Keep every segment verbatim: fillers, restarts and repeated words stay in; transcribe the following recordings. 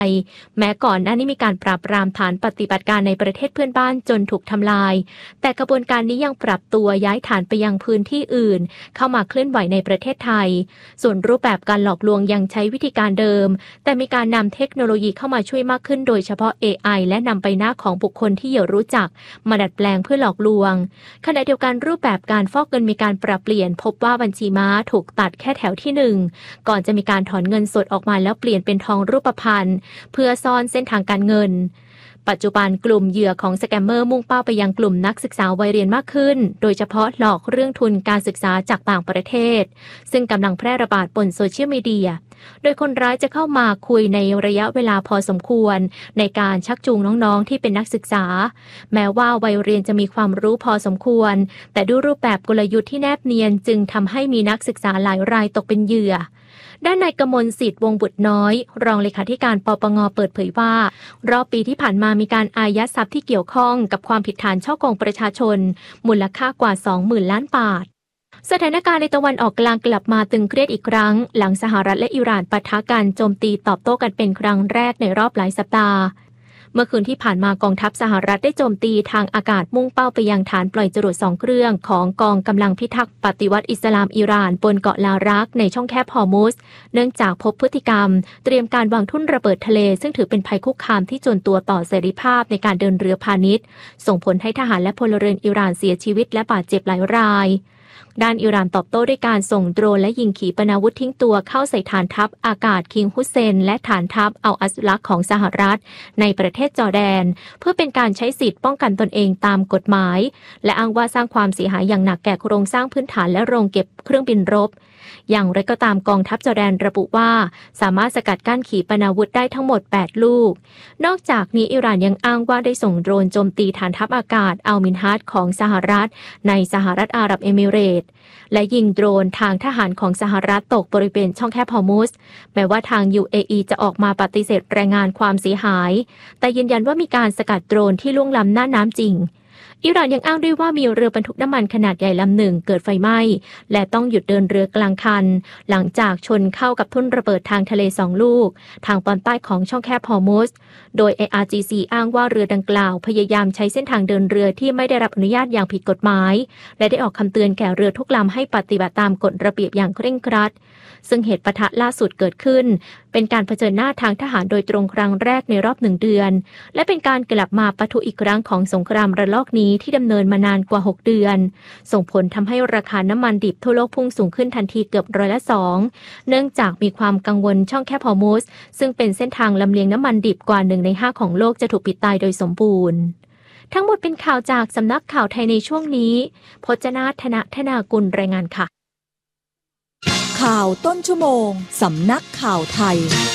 แม้ก่อนหน้านี้มีการปราบปรามฐานปฏิบัติการในประเทศเพื่อนบ้านจนถูกทำลายแต่กระบวนการนี้ยังปรับตัวย้ายฐานไปยังพื้นที่อื่นเข้ามาเคลื่อนไหวในประเทศไทยส่วนรูปแบบการหลอกลวงยังใช้วิธีการเดิมแต่มีการนำเทคโนโลยีเข้ามาช่วยมากขึ้นโดยเฉพาะ เอ ไอ และนำใบหน้าของบุคคลที่เหยื่อรู้จักมาดัดแปลงเพื่อหลอกลวงขณะเดียวกันรูปแบบการฟอกเงินมีการปรับเปลี่ยนพบว่าบัญชีม้าถูกตัดแค่แถวที่หนึ่งก่อนจะมีการถอนเงินสดออกมาแล้วเปลี่ยนเป็นทองรูปพรรณเพื่อซ่อนเส้นทางการเงินปัจจุบันกลุ่มเหยื่อของสแกมเมอร์มุ่งเป้าไปยังกลุ่มนักศึกษาวัยเรียนมากขึ้นโดยเฉพาะหลอกเรื่องทุนการศึกษาจากต่างประเทศซึ่งกำลังแพร่ระบาดบนโซเชียลมีเดียโดยคนร้ายจะเข้ามาคุยในระยะเวลาพอสมควรในการชักจูงน้องๆที่เป็นนักศึกษาแม้ว่าวัยเรียนจะมีความรู้พอสมควรแต่ด้วยรูปแบบกลยุทธ์ที่แนบเนียนจึงทำให้มีนักศึกษาหลายรายตกเป็นเหยื่อด้านนายกมลสิทธิ์วงบุตรน้อยรองเลขาธิการปปงเปิดเผยว่ารอบปีที่ผ่านมามีการอายัดทรัพย์ที่เกี่ยวข้องกับความผิดฐานฉ้อโกงประชาชนมูลค่ากว่า สองหมื่น ล้านบาทสถานการณ์ในตะวันออกกลางกลับมาตึงเครียดอีกครั้งหลังสหรัฐและอิหร่านปะทะกันโจมตีตอบโต้กันเป็นครั้งแรกในรอบหลายสัปดาห์เมื่อคืนที่ผ่านมากองทัพสหรัฐได้โจมตีทางอากาศมุ่งเป้าไปยังฐานปล่อยจรวดสองเครื่องของกองกำลังพิทักษ์ปฏิวัติอิสลามอิหร่านบนเกาะลารักในช่องแคบฮอร์มุซเนื่องจากพบพฤติกรรมเตรียมการวางทุ่นระเบิดทะเลซึ่งถือเป็นภัยคุกคามที่จนตัวต่อเสรีภาพในการเดินเรือพาณิชย์ส่งผลให้ทหารและพลเรือนอิหร่านเสียชีวิตและบาดเจ็บหลายรายด้านอิหร่านตอบโต้ด้วยการส่งโดรนและยิงขีปนาวุธทิ้งตัวเข้าใส่ฐานทัพอากาศคิงฮุสเซนและฐานทัพอัลอัสลักของสหรัฐในประเทศจอร์แดนเพื่อเป็นการใช้สิทธิ์ป้องกันตนเองตามกฎหมายและอ้างว่าสร้างความเสียหายอย่างหนักแก่โครงสร้างพื้นฐานและโรงเก็บเครื่องบินรบอย่างไรก็ตามกองทัพจอร์แดนระบุว่าสามารถสกัดกั้นขีปนาวุธได้ทั้งหมดแปดลูกนอกจากนี้อิหร่านยังอ้างว่าได้ส่งโดรนโจมตีฐานทัพอากาศอัลมินฮัดของสหรัฐในสหรัฐอาหรับเอมิเรตส์และยิงโดรนทางทหารของสหรัฐตกบริเวณช่องแคบฮอร์มุซแม้ว่าทาง ยู เอ อี จะออกมาปฏิเสธรายงานความเสียหายแต่ยืนยันว่ามีการสกัดโดรนที่ล่วงล้ำหน้าน้ำจริงอิหร่านยังอ้างด้วยว่ามีเรือบรรทุกน้ำมันขนาดใหญ่ลำหนึ่งเกิดไฟไหม้และต้องหยุดเดินเรือกลางคันหลังจากชนเข้ากับทุ่นระเบิดทางทะเลสองลูกทางตอนใต้ของช่องแคบฮอร์มุซโดย เอ อาร์ จี ซี อ้างว่าเรือดังกล่าวพยายามใช้เส้นทางเดินเรือที่ไม่ได้รับอนุญาตอย่างผิดกฎหมายและได้ออกคำเตือนแก่เรือทุกลำให้ปฏิบัติตามกฎระเบียบอย่างเคร่งครัดซึ่งเหตุปะทะล่าสุดเกิดขึ้นเป็นการเผชิญหน้าทางทหารโดยตรงครั้งแรกในรอบหนึ่งเดือนและเป็นการกลับมาปะทุอีกครั้งของสงครามระลอกนี้ที่ดำเนินมานานกว่าหกเดือนส่งผลทำให้ราคาน้ำมันดิบทั่วโลกพุ่งสูงขึ้นทันทีเกือบร้อยละสองเนื่องจากมีความกังวลช่องแคบฮอร์มุซซึ่งเป็นเส้นทางลำเลียงน้ำมันดิบกว่าหนึ่งในห้าของโลกจะถูกปิดตายโดยสมบูรณ์ทั้งหมดเป็นข่าวจากสำนักข่าวไทยในช่วงนี้พจนาถนธนากุลรายงานค่ะข่าวต้นชั่วโมงสำนักข่าวไทย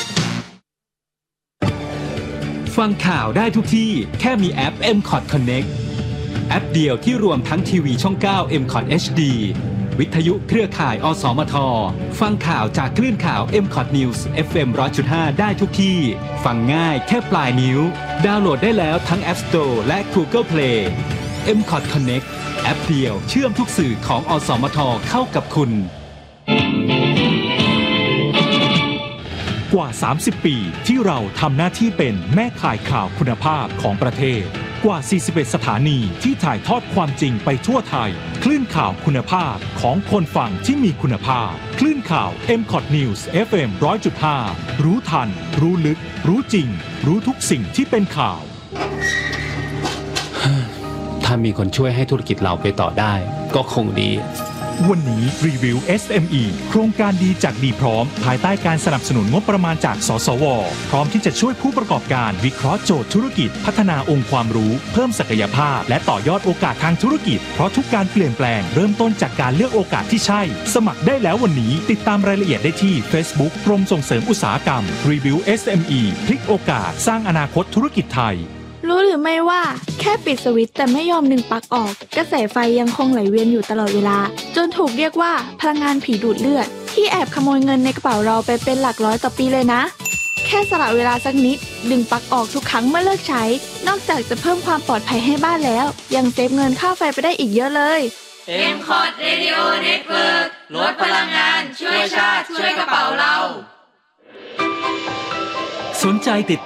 ฟังข่าวได้ทุกที่แค่มีแอป เอ็ม คอท Connect แอปเดียวที่รวมทั้งทีวีช่องเก้า เอ็ม คอท เอช ดี วิทยุเครือข่ายอสมทฟังข่าวจากคลื่นข่าว เอ็ม คอท News เอฟ เอ็ม หนึ่งร้อยจุดห้า ได้ทุกที่ฟังง่ายแค่ปลายนิ้วดาวน์โหลดได้แล้วทั้ง App Store และ Google Play เอ็ม คอท Connect แอปเดียวเชื่อมทุกสื่อของอสมทเข้ากับคุณกว่าสามสิบปีที่เราทำหน้าที่เป็นแม่ข่ายข่าวคุณภาพของประเทศกว่าสี่สิบเอ็ดสถานีที่ถ่ายทอดความจริงไปทั่วไทยคลื่นข่าวคุณภาพของคนฟังที่มีคุณภาพคลื่นข่าว เอ็ม คอท News เอฟ เอ็ม หนึ่งร้อยจุดห้า รู้ทันรู้ลึกรู้จริงรู้ทุกสิ่งที่เป็นข่าวถ้ามีคนช่วยให้ธุรกิจเราไปต่อได้ก็คงดีวันนี้รีวิว เอส เอ็ม อี โครงการดีจากดีพร้อมภายใต้การสนับสนุนงบประมาณจากสสวพร้อมที่จะช่วยผู้ประกอบการวิเคราะห์โจทย์ธุรกิจพัฒนาองค์ความรู้เพิ่มศักยภาพและต่อยอดโอกาสทางธุรกิจเพราะทุกการเปลี่ยนแปลงเริ่มต้นจากการเลือกโอกาสที่ใช่สมัครได้แล้ววันนี้ติดตามรายละเอียดได้ที่ Facebook กรมส่งเสริมอุตสาหกรรมรีวิว เอส เอ็ม อี พลิกโอกาสสร้างอนาคตธุรกิจไทยรู้หรือไม่ว่าแค่ปิดสวิตช์แต่ไม่ยอมดึงปลั๊กออกกระแสไฟยังคงไหลเวียนอยู่ตลอดเวลาจนถูกเรียกว่าพลังงานผีดูดเลือดที่แอบขโมยเงินในกระเป๋าเราไปเป็นหลักร้อยต่อปีเลยนะแค่สละเวลาสักนิดดึงปลั๊กออกทุกครั้งเมื่อเลิกใช้นอกจากจะเพิ่มความปลอดภัยให้บ้านแล้วยังเซฟเงินค่าไฟไปได้อีกเยอะเลยเอ็ม คอท Radio Network ลดพลังงานช่วยชาติช่วยกระเป๋าเราสสนใจติด